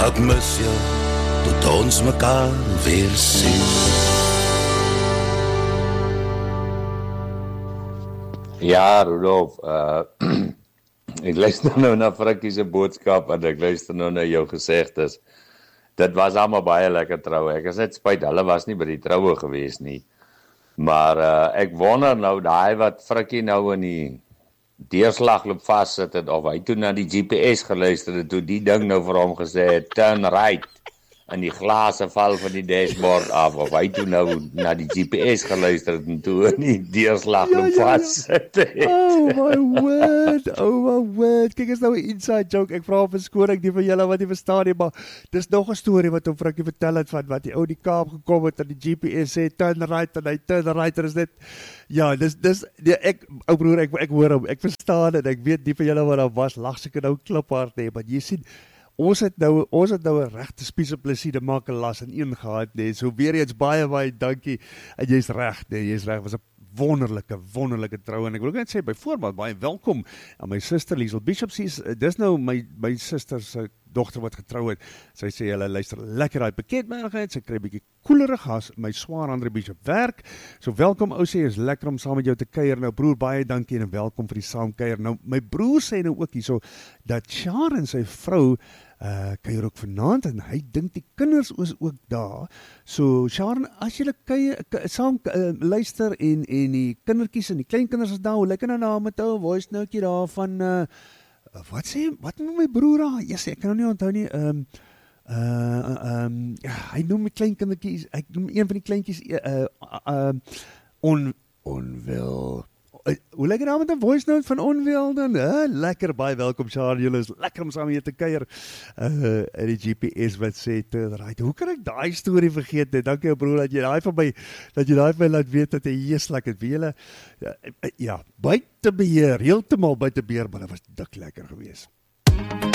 Ek mis jou tot ons mekaar weer sien. Ja, Rudolf, ek luister nou na Frikkie se boodskap en ek luister nou na jou gesegdes. Dit was allemaal baie lekker troue. Ek is net spyt, hulle was nie by die troue gewees nie. Maar ek wonder nou, daai wat Frikkie nou in die deurslagloop vassit het, of hy toe na die GPS geluister het, toe die ding nou vir hom gesê het, turn right, en die glase val van die dashboard af, of hy toe nou na die GPS geluister het, en toe in die deurslagloop vassit het. Oh my word, kyk, is nou 'n inside joke, ek vra verskoning die van julle wat nie verstaan nie, maar dis nog 'n storie wat hom Frikkie vertel het, van wat die ou die Kaap gekom het, en die GPS sê, turn right, en hy turn right, en is net, ja, dis, ek, ou broer, ek hoor hom, ek verstaan het, ek weet die van julle wat daar was, lag seker nou kliphard nie, maar jy sien, ons het nou 'n regte spiese plesier te maak 'n las in een gehad, nee, so weer eens baie dankie, en jy's reg, was 'n wonderlike trou, en ek wil ook net sê, byvoorbeeld, baie welkom aan my suster Liesel Bishop, dis nou my suster se dogter wat getrou het, sy sê, hulle luister lekker uit bekendmaakheid, sy kry 'n bietjie koelerig as my swaar Andre Bishop werk, so welkom ou sê, is lekker om saam met jou te kuier, nou broer, baie dankie en welkom vir die saamkuier, nou my broer sê nou ook hierso, dat Sharon sy vrou, kuier ook vanaand, en hy dink die kinders is ook daar, so Sharon, as julle saam luister, en die kindertjies en die kleinkinders is daar, hoe lekker nou na met jou, voice note daar van, wat noem my broer daar? Yes, ek kan nou nie onthou nie, hy noem my kleinkindertjies, ek noem een van die kleintjies, onwil, hoe lekker daar met 'n voice note van onwil dan, lekker, baie welkom Sharon, julle is lekker om saam hier te kuier, in die GPS wat sê, right, hoe kan ek daai storie vergeet, net, dankie broer, dat jy daai van my laat weet, dat hy heerlik het, wie julle, ja, buite beheer, heeltemal buite beheer, maar dit was dik lekker geweest.